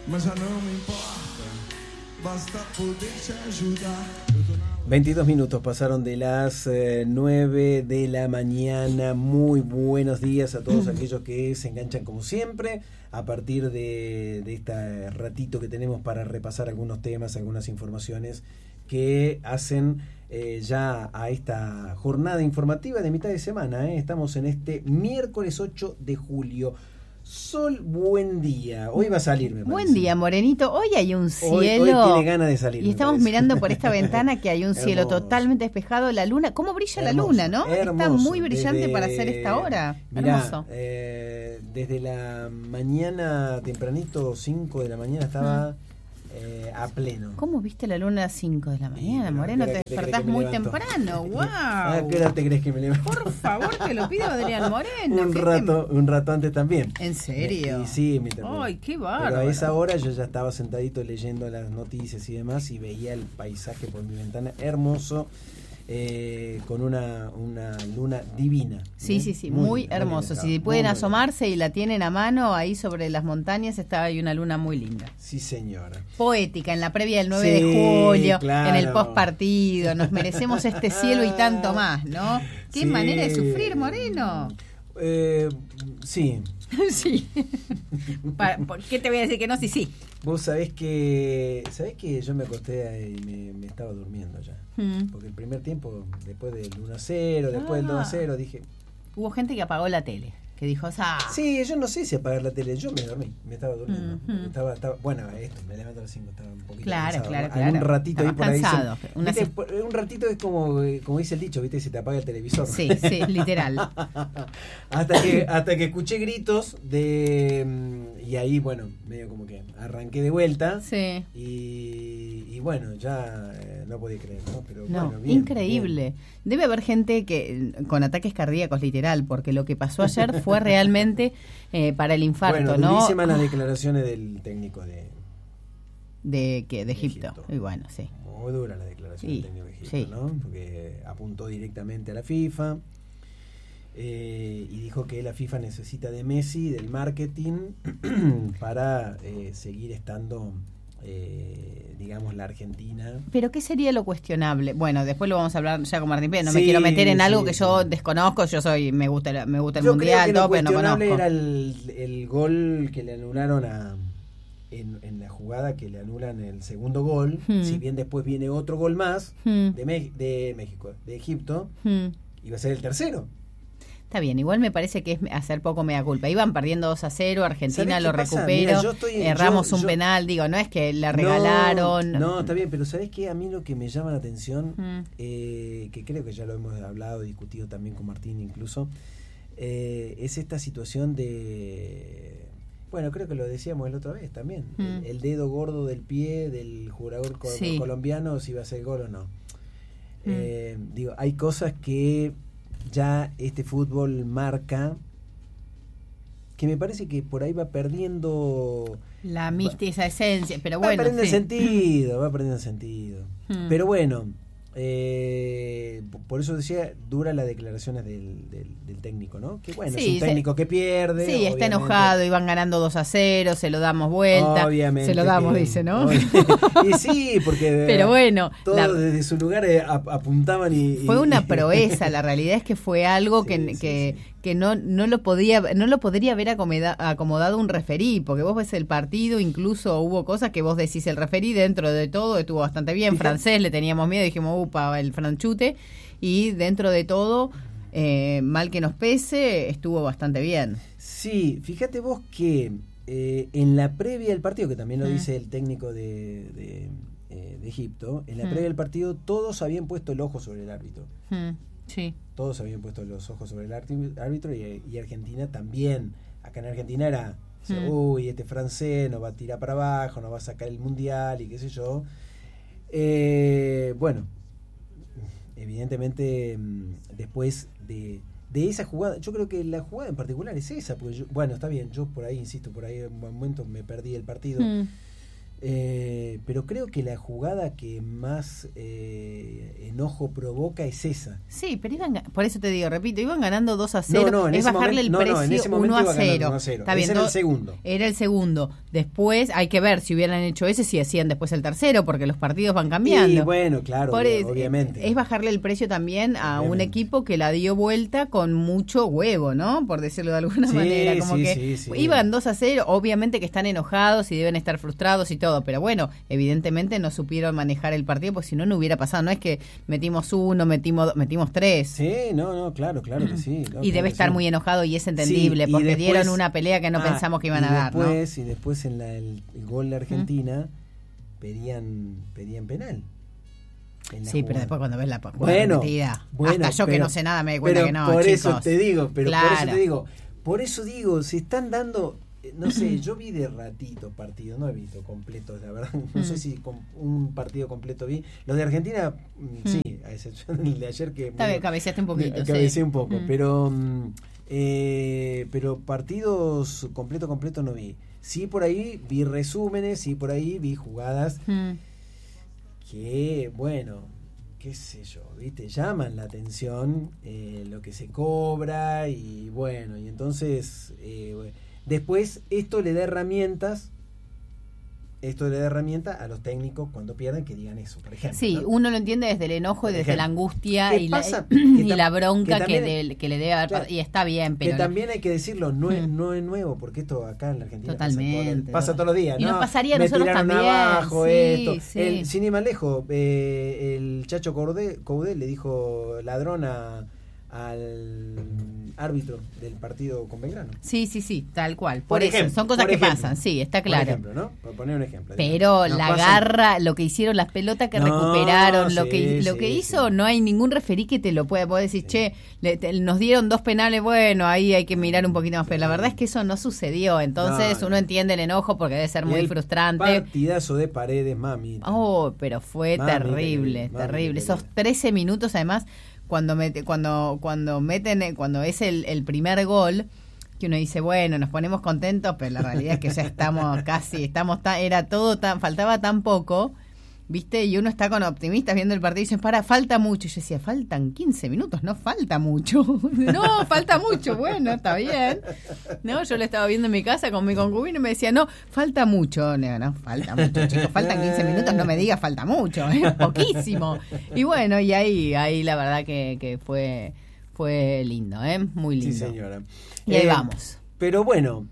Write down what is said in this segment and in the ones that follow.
mas já não me importa, basta poder te ajudar. 22 minutos pasaron de las 9 de la mañana. Muy buenos días a todos aquellos que se enganchan como siempre a partir de este ratito que tenemos para repasar algunos temas, algunas informaciones que hacen ya a esta jornada informativa de mitad de semana. Estamos en este miércoles 8 de julio. Sol, buen día. Hoy va a salir, me parece. Buen día, Morenito. Hoy hay un cielo. Hoy tiene ganas de salir. Y estamos mirando por esta ventana que hay un cielo totalmente despejado. La luna, ¿cómo brilla hermoso, la luna, no? Hermoso. Está muy brillante para hacer esta hora. Mirá, hermoso. Desde la mañana, tempranito, 5 de la mañana, estaba a pleno. ¿Cómo viste la luna a las 5 de la mañana, Moreno? Te despertás muy temprano. ¡Wow! ¿A qué hora te crees que me levanto? Por favor, te lo pido, Adrián Moreno. Un rato antes también. ¿En serio? Y sí, me terminé. ¡Ay, qué bárbaro! Pero a esa hora yo ya estaba sentadito leyendo las noticias y demás y veía el paisaje por mi ventana hermoso, con una luna divina. Sí, muy hermoso. Si pueden asomarse y la tienen a mano, ahí sobre las montañas está ahí una luna muy linda. Sí, señora. Poética, en la previa del 9 de julio, claro. En el post partido, nos merecemos este cielo y tanto más, ¿no? Qué manera de sufrir, Moreno. Sí. Sí. ¿Por qué te voy a decir que no? Sí. Vos sabés que yo me acosté y me estaba durmiendo ya. Porque el primer tiempo, después del 1-0, después del 2-0, dije... Hubo gente que apagó la tele, que dijo, Sí, yo no sé si apagar la tele, yo me dormí, me estaba durmiendo. Bueno, me levanto a las 5, estaba un poquito cansado. Claro. Un ratito estaba ahí por cansado. ahí. Un ratito es como dice el dicho, ¿viste? Se te apaga el televisor. Sí, literal. hasta que escuché gritos y ahí, bueno, medio como que arranqué de vuelta. Sí. Y bueno, ya no podía creer, ¿no? Pero no, bueno, bien, increíble. Bien. Debe haber gente que con ataques cardíacos, literal, porque lo que pasó ayer fue realmente para el infarto, bueno, ¿no? Durísimas las declaraciones del técnico de Egipto. Y bueno, sí. Muy dura la declaración del técnico de Egipto, ¿no? Porque apuntó directamente a la FIFA y dijo que la FIFA necesita de Messi, del marketing, para seguir estando... digamos, la Argentina. ¿Pero qué sería lo cuestionable? Bueno, después lo vamos a hablar ya con Martín Pérez. No me quiero meter en algo que yo desconozco. Me gusta el mundial, creo que todo, pero no conozco. Era el gol que le anularon en la jugada que le anulan el segundo gol. Si bien después viene otro gol más de México, de Egipto, iba a ser el tercero. Está bien, igual me parece que es hacer poco mea culpa. Iban perdiendo 2-0, Argentina lo recuperó, erramos un penal, no es que le regalaron. No, está bien, pero ¿sabés qué? A mí lo que me llama la atención, que creo que ya lo hemos hablado, discutido también con Martín incluso, es esta situación de... Bueno, creo que lo decíamos la otra vez también, el dedo gordo del pie del jugador colombiano, si va a ser gol o no. Hay cosas que... ya este fútbol marca que me parece que por ahí va perdiendo la mística, esa esencia, pero va bueno, perdiendo sentido. Pero bueno, por eso decía, dura las declaraciones del técnico, ¿no? Que bueno, es un técnico que pierde. Sí, está enojado y van ganando 2-0, se lo damos vuelta. Obviamente. Se lo damos, dice, ¿no? Y sí, porque pero bueno, todos desde su lugar apuntaban y... Fue una proeza, la realidad es que fue algo que no lo podría haber acomodado un referí, porque vos ves el partido, incluso hubo cosas que vos decís, el referí dentro de todo estuvo bastante bien. Francés, le teníamos miedo, dijimos, el franchute, y dentro de todo, mal que nos pese, estuvo bastante bien. Sí, fíjate vos que en la previa del partido, que también lo dice el técnico de Egipto, en la previa del partido todos habían puesto el ojo sobre el árbitro. Sí. Todos habían puesto los ojos sobre el árbitro y Argentina también. Acá en Argentina era, uy, este francés nos va a tirar para abajo, nos va a sacar el mundial y qué sé yo. Bueno, evidentemente después de esa jugada, yo creo que la jugada en particular es esa, porque bueno, está bien, yo por ahí, insisto, por ahí en un momento me perdí el partido. Pero creo que la jugada que más enojo provoca es esa. Sí, pero por eso te digo, repito, iban ganando 2-0. No, es bajarle el precio en ese momento 1-0. Está bien, ese era el segundo. Era el segundo. Después hay que ver si hubieran hecho ese, si hacían después el tercero, porque los partidos van cambiando. Y bueno, claro, obviamente. Es bajarle el precio también a un equipo que la dio vuelta con mucho huevo, ¿no? Por decirlo de alguna manera. Como que iban 2-0, obviamente que están enojados y deben estar frustrados y todo, pero bueno, evidentemente no supieron manejar el partido, porque si no, no hubiera pasado. No es que metimos uno, metimos tres. Sí, claro que sí. Y debe estar muy enojado y es entendible, porque después, dieron una pelea que no pensamos que iban a dar, ¿no? Y después en el gol de Argentina pedían penal. Sí, pero después cuando ves la partida, hasta yo que no sé nada me di cuenta que no, por chicos. Eso te digo, por eso digo, se están dando... No sé, yo vi de ratito partidos, no he visto completos, la verdad. No sé si un partido completo vi. Los de Argentina, sí, a excepción del de ayer que... Cabeceaste un poquito. Cabeceé un poco, pero partidos completo no vi. Sí, por ahí vi resúmenes, sí, por ahí vi jugadas que, bueno, qué sé yo, ¿viste? Llaman la atención lo que se cobra y bueno, y entonces... Después, esto le da herramientas a los técnicos cuando pierden que digan eso, por ejemplo. Sí, ¿no? Uno lo entiende desde el enojo y desde la angustia y la bronca que le debe haber, claro, y está bien, pero... Que también hay que decirlo, no es nuevo, porque esto acá en la Argentina totalmente, pasa todos los días. Y nos pasaría a me nosotros tiraron también. Abajo, sí, esto. sí. Sin ir más lejos, el Chacho Coudet le dijo ladrón al árbitro del partido con Belgrano. Sí, tal cual. Por eso, son cosas que pasan, sí, está claro. Por ejemplo, ¿no? Por poner un ejemplo. Pero la garra, lo que hicieron, las pelotas que recuperaron, lo que hizo, no hay ningún referí que te lo pueda decir, che, nos dieron 2 penales, bueno, ahí hay que mirar un poquito más, pero la verdad es que eso no sucedió, entonces uno entiende el enojo porque debe ser muy frustrante. Partidazo de Paredes, mami. Pero fue terrible. Esos 13 minutos, además, cuando es el primer gol, que uno dice, bueno, nos ponemos contentos, pero la realidad es que ya faltaba tan poco, ¿viste? Y uno está con optimistas viendo el partido y dice, falta mucho. Y yo decía, faltan 15 minutos, no falta mucho. No, falta mucho, bueno, está bien. No, yo lo estaba viendo en mi casa con mi concubino y me decía, no, falta mucho. No, falta mucho, chicos, faltan 15 minutos, no me digas falta mucho, poquísimo. Y bueno, y ahí la verdad que fue lindo, muy lindo. Sí, señora. Y ahí vamos. Pero bueno,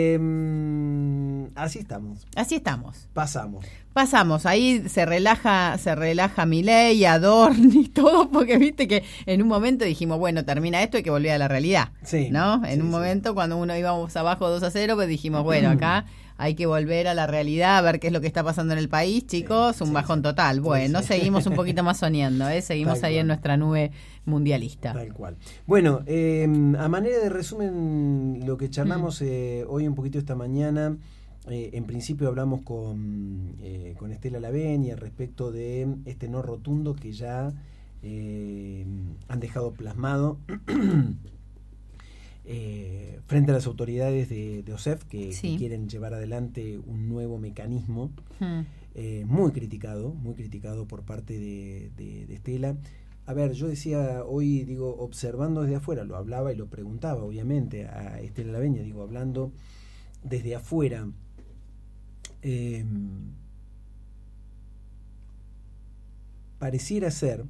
así estamos. Pasamos. Ahí se relaja Milei, Adorni, todo, porque viste que en un momento dijimos, bueno, termina esto, hay que volver a la realidad. Sí. ¿No? En un momento, cuando uno íbamos abajo 2-0, pues dijimos, bueno, acá hay que volver a la realidad, a ver qué es lo que está pasando en el país, chicos, un bajón total. Bueno, seguimos un poquito más soñando, seguimos ahí en nuestra nube mundialista. Tal cual. Bueno, a manera de resumen, lo que charlamos hoy un poquito esta mañana, en principio hablamos con Estela Laveña respecto de este no rotundo que ya han dejado plasmado frente a las autoridades de OSEF que quieren llevar adelante un nuevo mecanismo muy criticado por parte de Estela. A ver, yo decía hoy, observando desde afuera, lo hablaba y lo preguntaba obviamente a Estela Laveña, hablando desde afuera, pareciera ser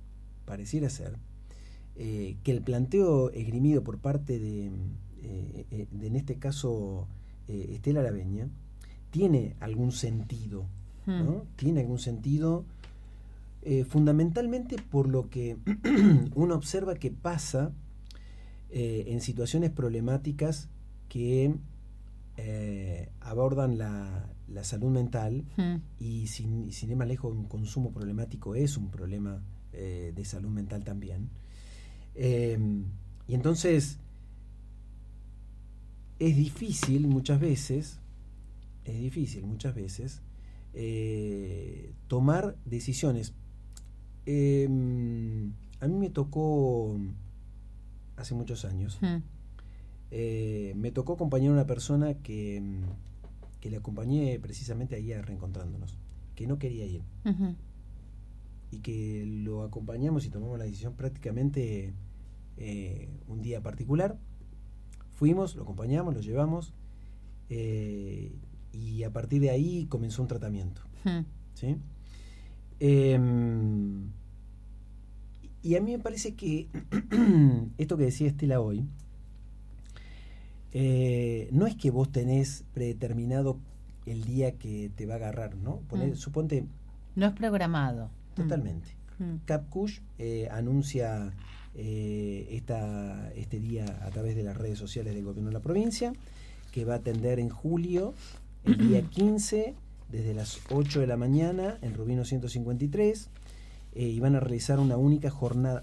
que el planteo esgrimido por parte de en este caso Estela Laveña tiene algún sentido, ¿no? Tiene algún sentido fundamentalmente por lo que uno observa que pasa en situaciones problemáticas que abordan la salud mental y sin ir más lejos, un consumo problemático es un problema de salud mental también. Y entonces es difícil muchas veces tomar decisiones. A mí me tocó hace muchos años me tocó acompañar a una persona que que le acompañé precisamente ahí a Reencontrándonos, que no quería ir. Uh-huh. Y que lo acompañamos y tomamos la decisión prácticamente un día particular. Fuimos, lo acompañamos, lo llevamos, y a partir de ahí comenzó un tratamiento. Uh-huh. ¿Sí? Y a mí me parece que esto que decía Estela hoy, no es que vos tenés predeterminado el día que te va a agarrar, ¿no? Suponte... No es programado. Totalmente. Capcush anuncia este día a través de las redes sociales del gobierno de la provincia, que va a atender en julio, el día 15, desde las 8 de la mañana, en Rubino 153, y van a realizar una única jornada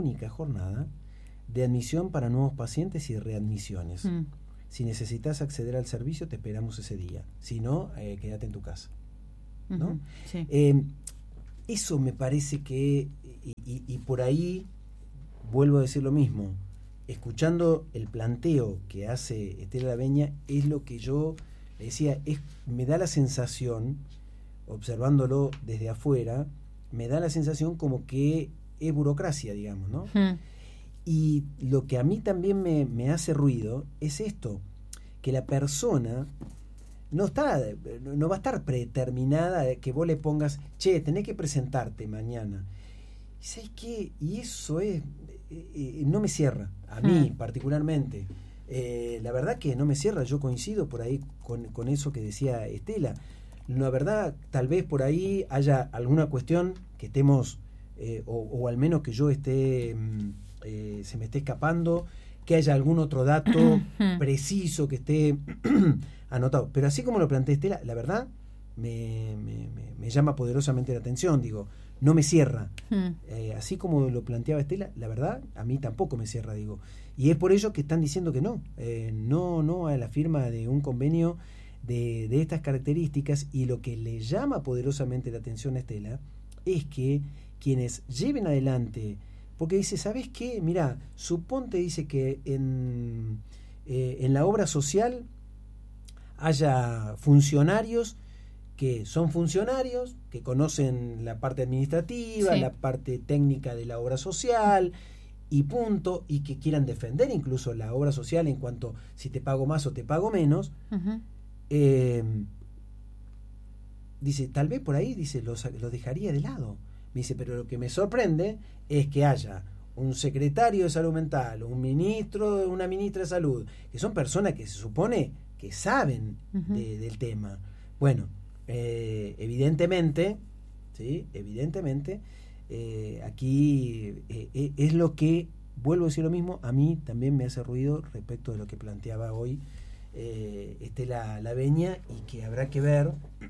de admisión para nuevos pacientes y readmisiones. Si necesitas acceder al servicio, te esperamos ese día. Si no, quédate en tu casa, ¿no? Uh-huh. Sí. Eso me parece que, y por ahí vuelvo a decir lo mismo, escuchando el planteo que hace Estela Laveña, es lo que yo decía, me da la sensación, observándolo desde afuera, me da la sensación como que es burocracia, digamos, ¿no? Y lo que a mí también me hace ruido es esto, que la persona no va a estar predeterminada, que vos le pongas, che, tenés que presentarte mañana. ¿Sabes qué? Y eso no me cierra, a mí particularmente. La verdad que no me cierra, yo coincido por ahí con eso que decía Estela. La verdad, tal vez por ahí haya alguna cuestión que estemos, o al menos que yo esté, se me esté escapando, que haya algún otro dato preciso que esté anotado. Pero así como lo plantea Estela, la verdad me llama poderosamente la atención, digo, no me cierra. Así como lo planteaba Estela, la verdad, a mí tampoco me cierra, digo. Y es por ello que están diciendo que no a la firma de un convenio de estas características, y lo que le llama poderosamente la atención a Estela es que quienes lleven adelante, porque dice, ¿sabes qué? Mirá, suponte, dice que en la obra social haya funcionarios que son funcionarios, que conocen la parte administrativa, la parte técnica de la obra social, y punto, y que quieran defender incluso la obra social en cuanto si te pago más o te pago menos. Dice, tal vez por ahí, dice, los dejaría de lado. Me dice, pero lo que me sorprende es que haya un secretario de salud mental, un ministro, una ministra de salud, que son personas que se supone que saben del tema. Bueno, evidentemente, ¿sí? Aquí es lo que, vuelvo a decir lo mismo, a mí también me hace ruido respecto de lo que planteaba hoy Estela Laveña, y que habrá que ver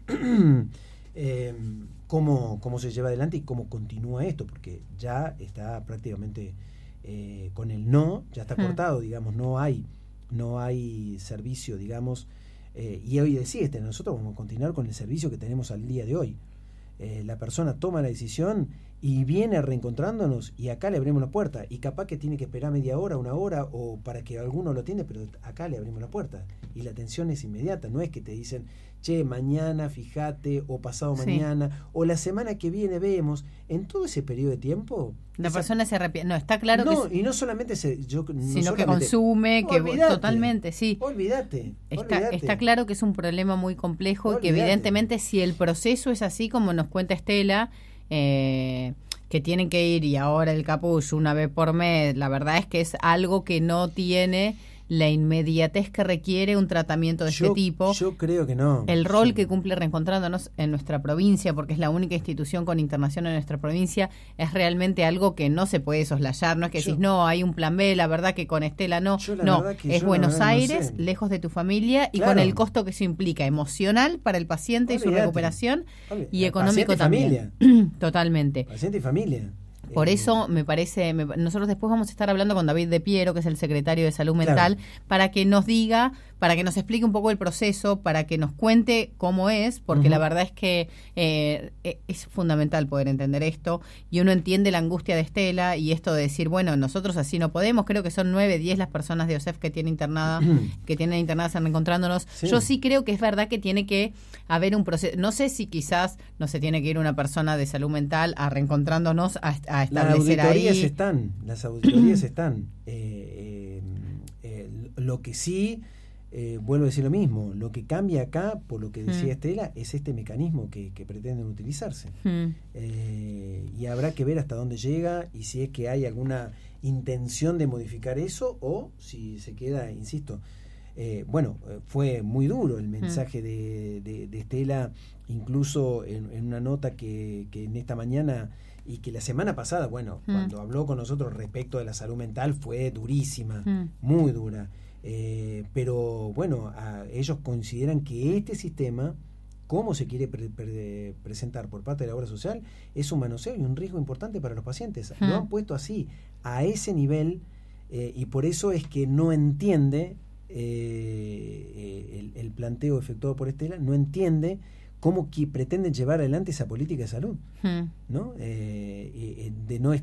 cómo se lleva adelante y cómo continúa esto, porque ya está prácticamente con el ya está cortado, digamos, no hay servicio, digamos, y hoy decía nosotros vamos a continuar con el servicio que tenemos al día de hoy. La persona toma la decisión y viene Reencontrándonos, y acá le abrimos la puerta, y capaz que tiene que esperar media hora, una hora, o para que alguno lo atienda, pero acá le abrimos la puerta y la atención es inmediata. No es que te dicen, che, mañana fíjate, o pasado mañana, o la semana que viene vemos. En todo ese periodo de tiempo la persona se arrepiente. No, está claro que y no solamente sino que consume, que totalmente, sí. Olvídate. Está claro que es un problema muy complejo, y que evidentemente, si el proceso es así como nos cuenta Estela, que tienen que ir, y ahora el capullo una vez por mes, la verdad es que es algo que no tiene la inmediatez que requiere un tratamiento de este tipo. Yo creo que no. El rol que cumple Reencontrándonos en nuestra provincia, porque es la única institución con internación en nuestra provincia, es realmente algo que no se puede soslayar. No es que decís, no, hay un plan B, la verdad que con Estela no. Es Buenos Aires, lejos de tu familia, y con el costo que eso implica emocional para el paciente y su recuperación, y económico también. Totalmente. Paciente y familia. Por eso me parece, nosotros después vamos a estar hablando con David De Piero, que es el secretario de Salud Mental, para que nos diga para que nos explique un poco el proceso, para que nos cuente cómo es, porque la verdad es que es fundamental poder entender esto, y uno entiende la angustia de Estela y esto de decir, bueno, nosotros así no podemos. Creo que son 9, 10 las personas de OSEF que tienen internadas en Reencontrándonos. Sí. Yo sí creo que es verdad que tiene que haber un proceso. No sé si quizás no se tiene que ir una persona de salud mental a Reencontrándonos a establecer las auditorías están. Lo que sí, vuelvo a decir lo mismo, lo que cambia acá, por lo que decía Estela, es este mecanismo que pretenden utilizarse. Y habrá que ver hasta dónde llega y si es que hay alguna intención de modificar eso o si se queda, insisto. Fue muy duro el mensaje de Estela, incluso en una nota que en esta mañana y que la semana pasada, cuando habló con nosotros respecto de la salud mental fue durísima, muy dura. Pero ellos consideran que este sistema, como se quiere presentar por parte de la obra social, es un manoseo y un riesgo importante para los pacientes. Lo han puesto así, a ese nivel, y por eso es que no entiende el planteo efectuado por Estela, no entiende cómo que pretenden llevar adelante esa política de salud, ¿no? De no